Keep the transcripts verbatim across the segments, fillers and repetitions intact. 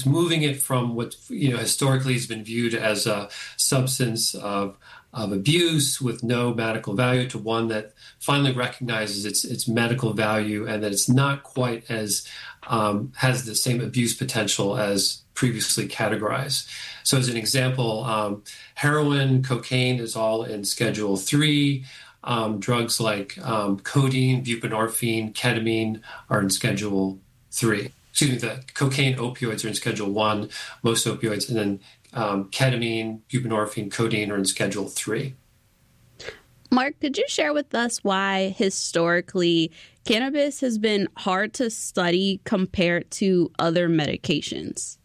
it's moving it from what, you know, historically has been viewed as a substance of of abuse with no medical value to one that finally recognizes its its medical value and that it's not quite as um, has the same abuse potential as previously categorized. So as an example, um, heroin, cocaine is all in Schedule three. Um, drugs like um, codeine, buprenorphine, ketamine are in Schedule three. Excuse me, the cocaine opioids are in Schedule one, most opioids, and then um, ketamine, buprenorphine, codeine are in Schedule three. Mark, could you share with us why historically cannabis has been hard to study compared to other medications?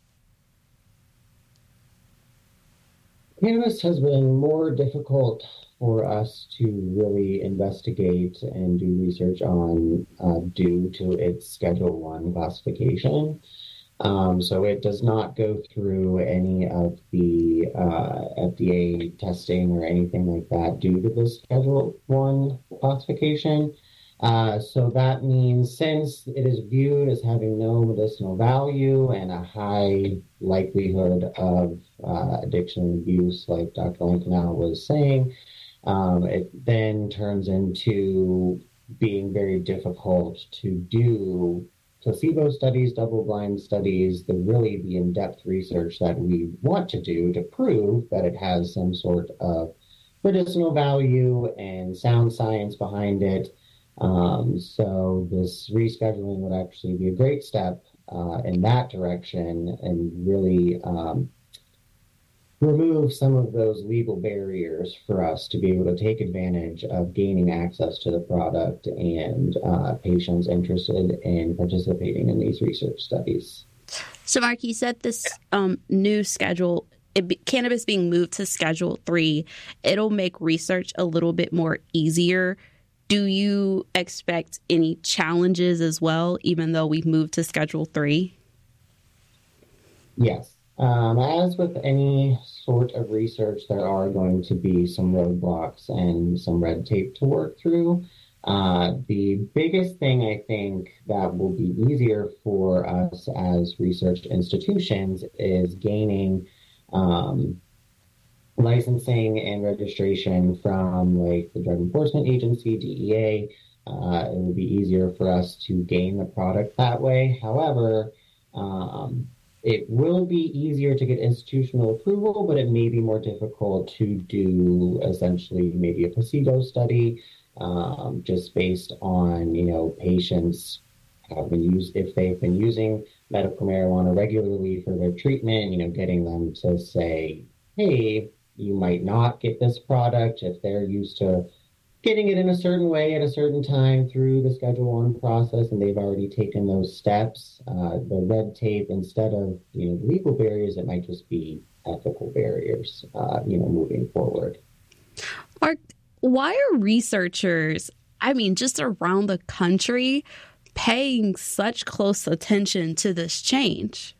Cannabis has been more difficult for us to really investigate and do research on uh, due to its Schedule one classification. Um, so it does not go through any of the uh, F D A testing or anything like that due to the Schedule one classification. Uh, so that means since it is viewed as having no medicinal value and a high likelihood of uh, addiction and abuse, like Doctor Lankenau was saying, um, it then turns into being very difficult to do placebo studies, double-blind studies, the really the in-depth research that we want to do to prove that it has some sort of medicinal value and sound science behind it. Um, so this rescheduling would actually be a great step uh, in that direction and really um, remove some of those legal barriers for us to be able to take advantage of gaining access to the product and uh, patients interested in participating in these research studies. So, Mark, you said this um, new schedule, it be, cannabis being moved to Schedule three, it'll make research a little bit more easier. Do you expect any challenges as well, even though we've moved to Schedule three? Yes. Um, as with any sort of research, there are going to be some roadblocks and some red tape to work through. Uh, the biggest thing I think that will be easier for us as research institutions is gaining um, licensing and registration from like the Drug Enforcement Agency, D E A. Uh, it will be easier for us to gain the product that way. However, um, it will be easier to get institutional approval, but it may be more difficult to do essentially maybe a placebo study, um, just based on, you know, patients have been used, if they've been using medical marijuana regularly for their treatment, you know, getting them to say, hey, you might not get this product if they're used to getting it in a certain way at a certain time through the Schedule One process, and they've already taken those steps. Uh, the red tape, instead of, you know, legal barriers, it might just be ethical barriers, uh, you know, moving forward. Mark, why are researchers, I mean, just around the country, paying such close attention to this change?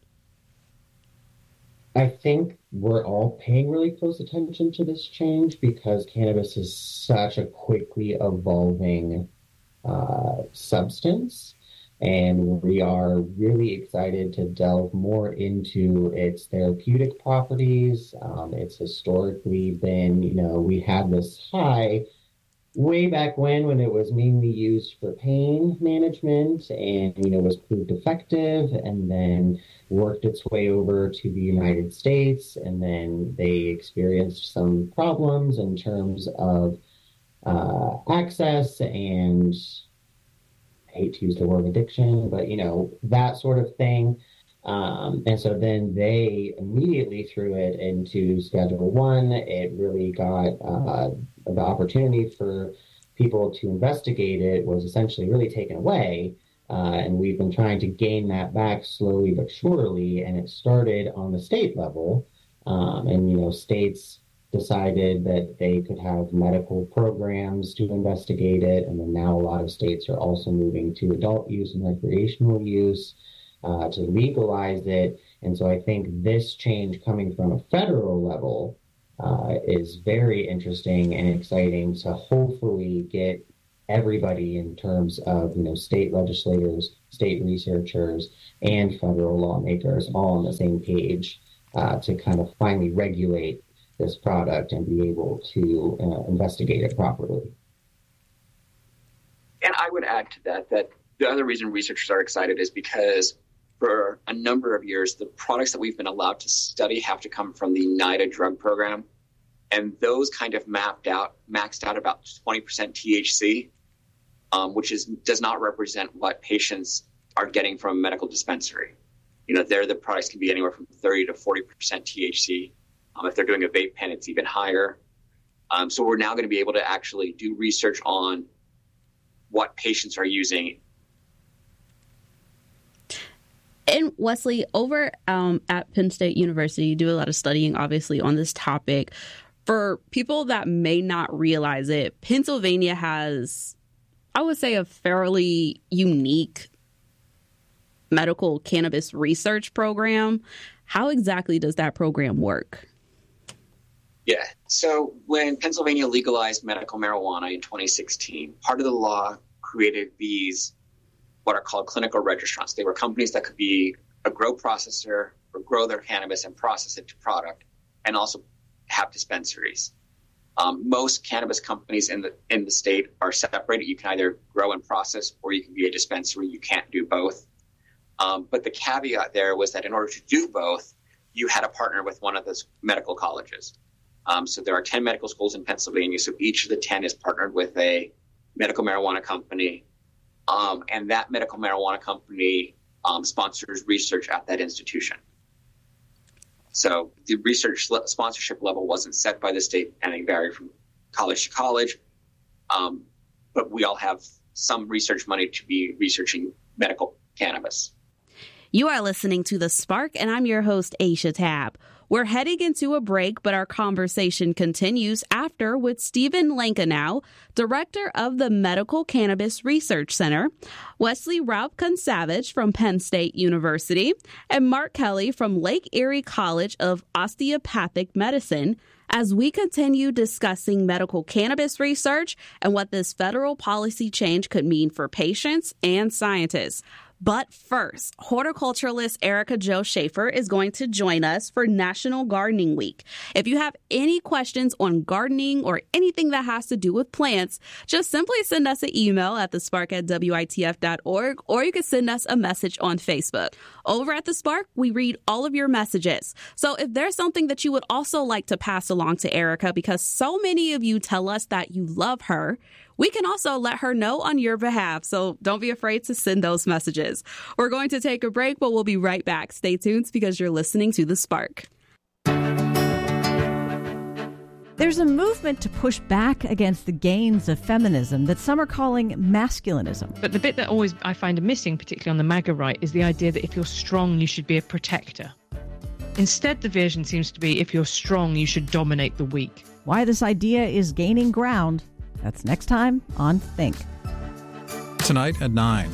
I think we're all paying really close attention to this change because cannabis is such a quickly evolving uh, substance, and we are really excited to delve more into its therapeutic properties. Um, it's historically been, you know, we had this high way back when, when it was mainly used for pain management and, you know, was proved effective, and then worked its way over to the United States, and then they experienced some problems in terms of uh, access and, I hate to use the word addiction, but, you know, that sort of thing. Um, and so then they immediately threw it into Schedule One. It really got uh, the opportunity for people to investigate it was essentially really taken away. Uh, and we've been trying to gain that back slowly but surely. And it started on the state level. Um, and, you know, states decided that they could have medical programs to investigate it. And then now a lot of states are also moving to adult use and recreational use uh, to legalize it. And so I think this change coming from a federal level uh, is very interesting and exciting to hopefully get everybody in terms of, you know, state legislators, state researchers, and federal lawmakers all on the same page uh, to kind of finally regulate this product and be able to uh, investigate it properly. And I would add to that that the other reason researchers are excited is because for a number of years, the products that we've been allowed to study have to come from the NIDA drug program. And those kind of mapped out, maxed out about twenty percent T H C, um, which is does not represent what patients are getting from a medical dispensary. You know, there the products can be anywhere from thirty to forty percent T H C. Um, if they're doing a vape pen, it's even higher. Um, so we're now going to be able to actually do research on what patients are using. And Wesley, over um, at Penn State University, you do a lot of studying, obviously, on this topic. For people that may not realize it, Pennsylvania has, I would say, a fairly unique medical cannabis research program. How exactly does that program work? Yeah. So when Pennsylvania legalized medical marijuana in twenty sixteen, part of the law created these what are called clinical registrants. They were companies that could be a grow processor or grow their cannabis and process it to product, and also have dispensaries. Um, most cannabis companies in the in the state are separated. You can either grow and process, or you can be a dispensary. You can't do both. Um, but the caveat there was that in order to do both, you had to partner with one of those medical colleges. Um, so there are ten medical schools in Pennsylvania. So each of the ten is partnered with a medical marijuana company. Um, and that medical marijuana company um, sponsors research at that institution. So the research le- sponsorship level wasn't set by the state, and it varied from college to college. Um, but we all have some research money to be researching medical cannabis. You are listening to The Spark, and I'm your host, Aisha Tab. We're heading into a break, but our conversation continues after with Stephen Lankenow, director of the Medical Cannabis Research Center, Wesley Raub-Kunsavage from Penn State University, and Mark Kelly from Lake Erie College of Osteopathic Medicine, as we continue discussing medical cannabis research and what this federal policy change could mean for patients and scientists. But first, horticulturalist Erica Jo Schaefer is going to join us for National Gardening Week. If you have any questions on gardening or anything that has to do with plants, just simply send us an email at the spark at W I T F dot org, or you can send us a message on Facebook. Over at The Spark, we read all of your messages. So if there's something that you would also like to pass along to Erica, because so many of you tell us that you love her, we can also let her know on your behalf, so don't be afraid to send those messages. We're going to take a break, but we'll be right back. Stay tuned because you're listening to The Spark. There's a movement to push back against the gains of feminism that some are calling masculinism. But the bit that always I find missing, particularly on the MAGA right, is the idea that if you're strong, you should be a protector. Instead, the vision seems to be if you're strong, you should dominate the weak. Why this idea is gaining ground, that's next time on Think. Tonight at nine.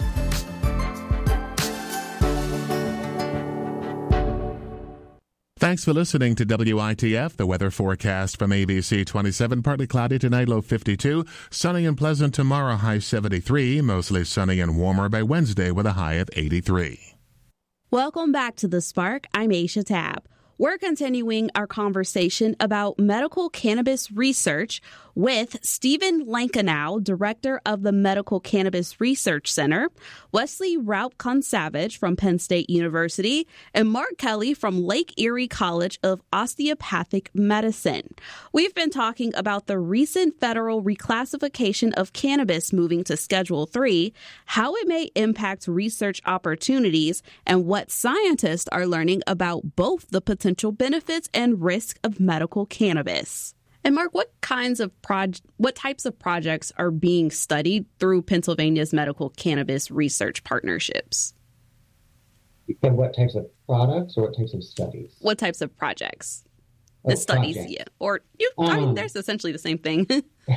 Thanks for listening to W I T F, the weather forecast from A B C twenty-seven. Partly cloudy tonight, low fifty-two. Sunny and pleasant tomorrow, high seventy-three. Mostly sunny and warmer by Wednesday with a high of eighty-three. Welcome back to The Spark. I'm Aisha Tab. We're continuing our conversation about medical cannabis research with Stephen Lankenow, director of the Medical Cannabis Research Center, Wesley Raub-Kunsavage from Penn State University, and Mark Kelly from Lake Erie College of Osteopathic Medicine. We've been talking about the recent federal reclassification of cannabis moving to Schedule three, how it may impact research opportunities, and what scientists are learning about both the potential benefits and risk of medical cannabis. And Mark, what kinds of proj- what types of projects are being studied through Pennsylvania's medical cannabis research partnerships? And what types of products or what types of studies? What types of projects? Oh, the studies, projects. yeah. Or, you, um, I mean, there's essentially the same thing.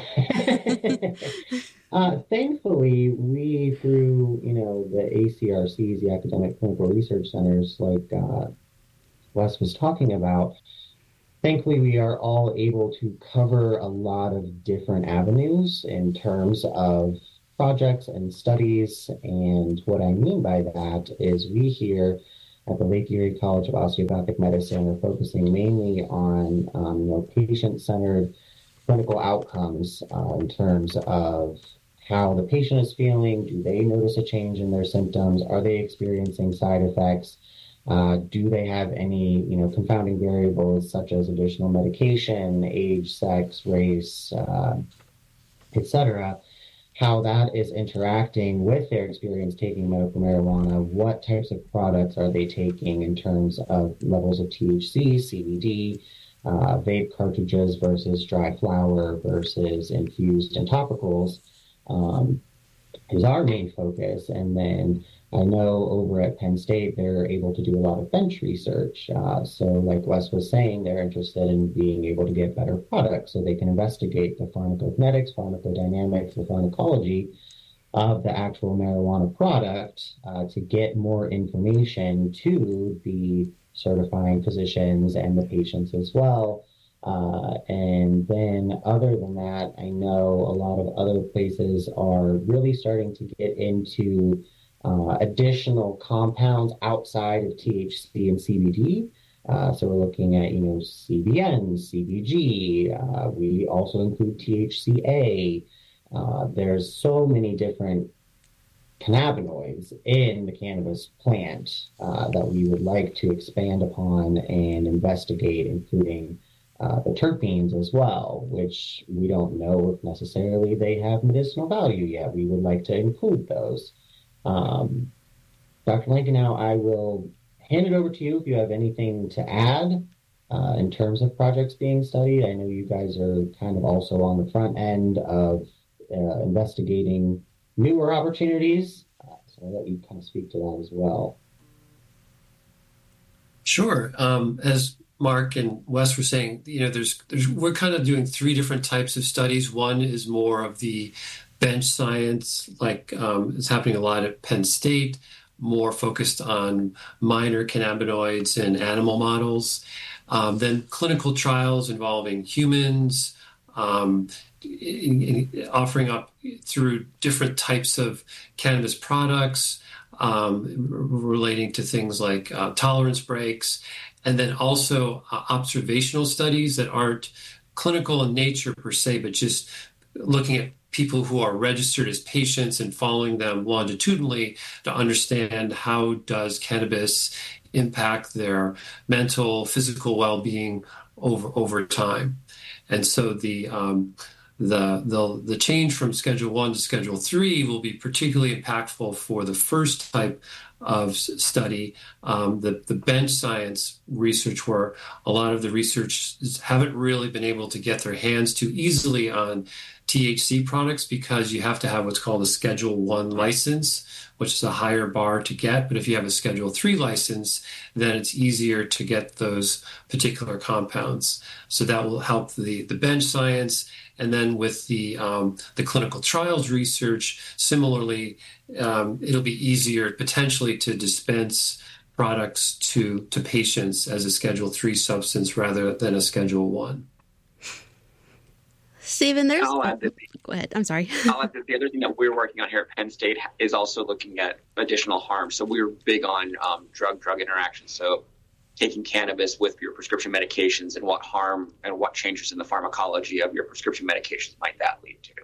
uh, thankfully, we, through, you know, the A C R Cs, the Academic Clinical Research Centers, like uh, Wes was talking about, thankfully, we are all able to cover a lot of different avenues in terms of projects and studies. And what I mean by that is we here at the Lake Erie College of Osteopathic Medicine are focusing mainly on um, you know, patient-centered clinical outcomes uh, in terms of how the patient is feeling. Do they notice a change in their symptoms? Are they experiencing side effects? Uh, do they have any, you know, confounding variables such as additional medication, age, sex, race, uh, et cetera? How that is interacting with their experience taking medical marijuana? What types of products are they taking in terms of levels of T H C, C B D, uh, vape cartridges versus dry flower versus infused and topicals? Um, is our main focus. And then I know over at Penn State, they're able to do a lot of bench research. Uh, so like Wes was saying, they're interested in being able to get better products so they can investigate the pharmacokinetics, pharmacodynamics, the pharmacology of the actual marijuana product uh, to get more information to the certifying physicians and the patients as well. Uh, and then other than that, I know a lot of other places are really starting to get into uh, additional compounds outside of T H C and C B D. Uh, so we're looking at, you know, C B N, C B G. Uh, we also include T H C A. Uh, there's so many different cannabinoids in the cannabis plant uh, that we would like to expand upon and investigate, including Uh, the terpenes as well, which we don't know if necessarily they have medicinal value yet. We would like to include those. Um, Doctor Lankenau, I will hand it over to you if you have anything to add uh, in terms of projects being studied. I know you guys are kind of also on the front end of uh, investigating newer opportunities, uh, so I'll let you kind of speak to that as well. Sure. Um, as Mark and Wes were saying, you know, there's, there's, we're kind of doing three different types of studies. One is more of the bench science, like um, is happening a lot at Penn State, more focused on minor cannabinoids and animal models. Um, then clinical trials involving humans, um, in, in offering up through different types of cannabis products, um, relating to things like uh, tolerance breaks. And then also uh, observational studies that aren't clinical in nature per se, but just looking at people who are registered as patients and following them longitudinally to understand how does cannabis impact their mental, physical well-being over over time. And so the um, the the the change from Schedule One to Schedule Three will be particularly impactful for the first type of study, um, the, the bench science research, where a lot of the researchers haven't really been able to get their hands too easily on T H C products because you have to have what's called a Schedule One license, which is a higher bar to get. But if you have a Schedule Three license, then it's easier to get those particular compounds. So that will help the, the bench science. And then with the um, the clinical trials research, similarly, um, it'll be easier potentially to dispense products to, to patients as a Schedule Three substance rather than a Schedule One. Stephen, there's... I'll add that the, Go ahead. I'm sorry. I'll add that the other thing that we're working on here at Penn State is also looking at additional harm. So we're big on um, drug-drug interactions. So taking cannabis with your prescription medications and what harm and what changes in the pharmacology of your prescription medications might that lead to.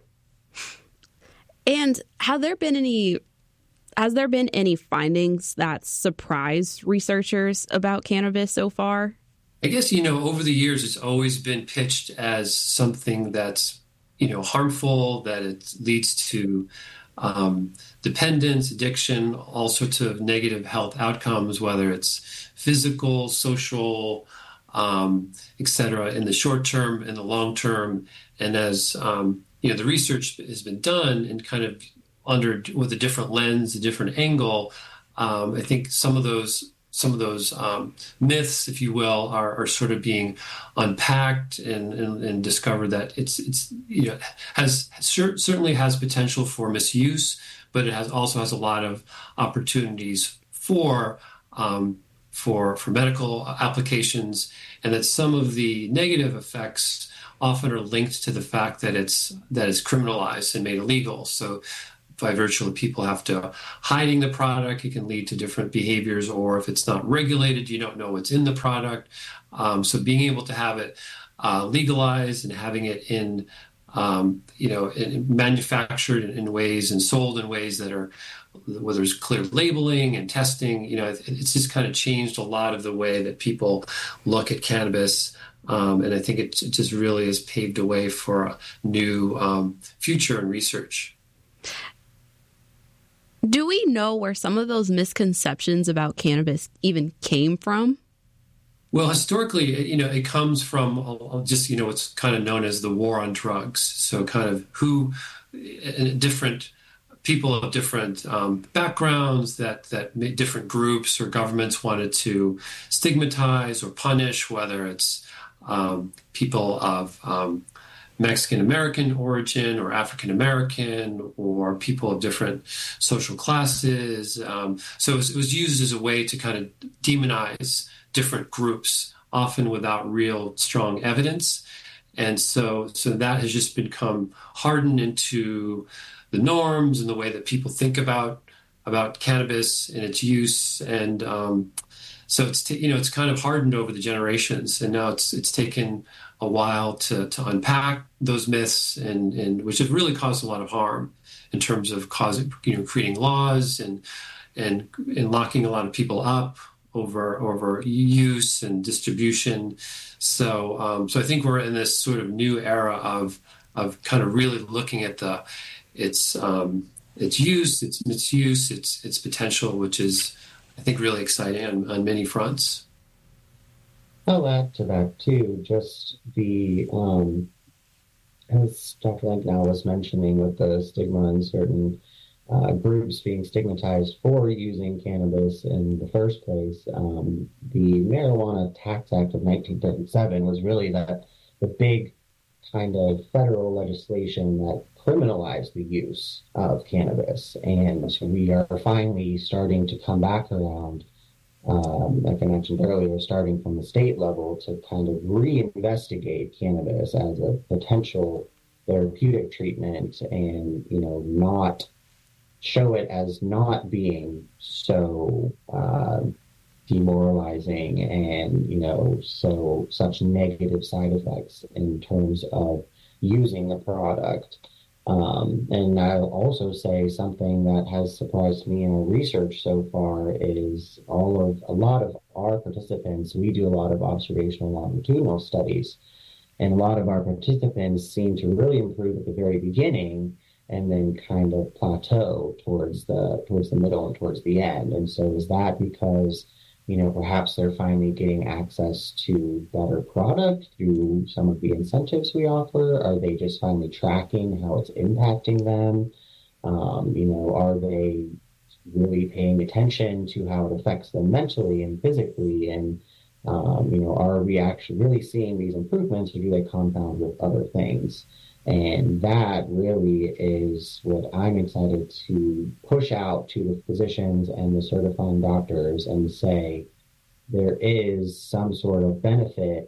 And have there been any, has there been any findings that surprised researchers about cannabis so far? I guess, you know, over the years, it's always been pitched as something that's, you know, harmful, that it leads to um, dependence, addiction, all sorts of negative health outcomes, whether it's physical, social, um, et cetera, in the short term, in the long term. And as, um, you know, the research has been done and kind of under with a different lens, a different angle, um, I think some of those some of those um, myths, if you will, are, are sort of being unpacked and, and, and discovered that it's it's you know has certainly has potential for misuse, but it has also has a lot of opportunities for um, for for medical applications, and that some of the negative effects often are linked to the fact that it's that it's criminalized and made illegal. So by virtue of people have to hiding the product, it can lead to different behaviors, or if it's not regulated, you don't know what's in the product. Um, so being able to have it uh, legalized and having it in, um, you know, in, manufactured in ways and sold in ways that are, where there's clear labeling and testing, you know, it, it's just kind of changed a lot of the way that people look at cannabis. Um, and I think it, it just really has paved the way for a new um, future in research. Do we know where some of those misconceptions about cannabis even came from? Well, historically, you know, it comes from just, you know, what's kind of known as the war on drugs. So kind of who different people of different um, backgrounds, that, that different groups or governments wanted to stigmatize or punish, whether it's um, people of um, Mexican-American origin or African-American or people of different social classes. Um, so it was, it was used as a way to kind of demonize different groups, often without real strong evidence. And so, so that has just become hardened into the norms and the way that people think about about cannabis and its use. And um, so it's, t- you know, it's kind of hardened over the generations. And now it's it's taken a while to, to unpack those myths, and, and which have really caused a lot of harm in terms of causing, you know, creating laws and and and locking a lot of people up over over use and distribution. So um, so I think we're in this sort of new era of of kind of really looking at the its um, its use, its misuse, its its potential, which is, I think, really exciting on, on many fronts. I'll add to that too, just the, um, as Doctor Lankenau was mentioning, with the stigma and certain uh, groups being stigmatized for using cannabis in the first place. Um, the Marijuana Tax Act of nineteen thirty-seven was really that the big kind of federal legislation that criminalized the use of cannabis. And we are finally starting to come back around, um, like I mentioned earlier, starting from the state level to kind of reinvestigate cannabis as a potential therapeutic treatment, and, you know, not show it as not being so uh, demoralizing and, you know, so such negative side effects in terms of using the product. Um, and I'll also say something that has surprised me in our research so far is all of a lot of our participants, we do a lot of observational longitudinal studies, and a lot of our participants seem to really improve at the very beginning and then kind of plateau towards the towards the middle and towards the end. And so is that because, you know, perhaps they're finally getting access to better product through some of the incentives we offer? Are they just finally tracking how it's impacting them? Um, you know, are they really paying attention to how it affects them mentally and physically? And, um, you know, are we actually really seeing these improvements, or do they compound with other things? And that really is what I'm excited to push out to the physicians and the certifying doctors and say there is some sort of benefit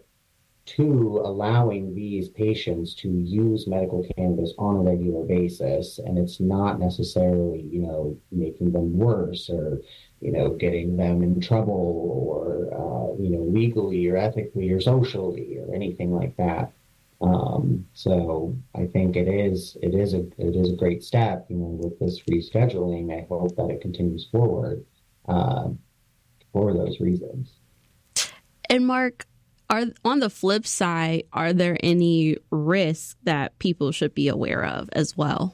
to allowing these patients to use medical cannabis on a regular basis. And it's not necessarily, you know, making them worse or, you know, getting them in trouble or, uh, you know, legally or ethically or socially or anything like that. Um, so I think it is, it is a, it is a great step, you know, with this rescheduling. I hope that it continues forward, uh, for those reasons. And Mark, are on the flip side, are there any risks that people should be aware of as well?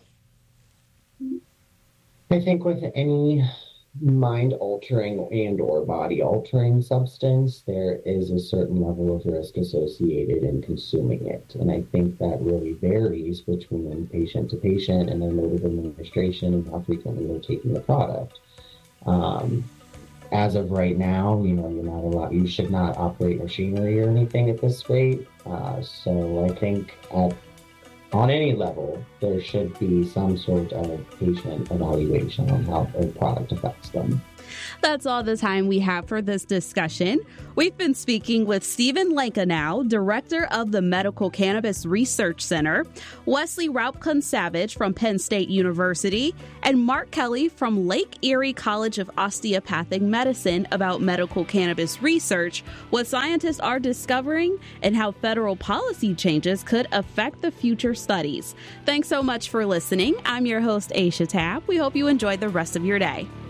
I think with any mind-altering and or body-altering substance, there is a certain level of risk associated in consuming it. And I think that really varies between patient to patient and their mode of administration and how frequently they're taking the product. Um, as of right now, you know, you're not allowed, you should not operate machinery or anything at this rate. Uh, so I think at on any level, there should be some sort of patient evaluation on how the product affects them. That's all the time we have for this discussion. We've been speaking with Stephen Lankinow, Director of the Medical Cannabis Research Center, Wesley Raupkun-Savage from Penn State University, and Mark Kelly from Lake Erie College of Osteopathic Medicine about medical cannabis research, what scientists are discovering, and how federal policy changes could affect the future studies. Thanks so much for listening. I'm your host, Aisha Tabb. We hope you enjoy the rest of your day.